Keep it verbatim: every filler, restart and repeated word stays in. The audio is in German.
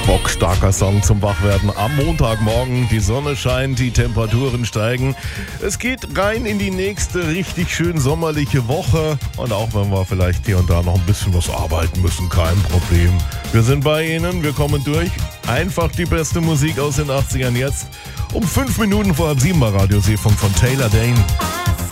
Bockstarker Song zum Wachwerden am Montagmorgen. Die Sonne scheint, die Temperaturen steigen. Es geht rein in die nächste richtig schön sommerliche Woche. Und auch wenn wir vielleicht hier und da noch ein bisschen was arbeiten müssen, kein Problem. Wir sind bei Ihnen, wir kommen durch. Einfach die beste Musik aus den achtzigern jetzt. Um fünf Minuten vor halb sieben bei Radio Seefunk von Taylor Dane.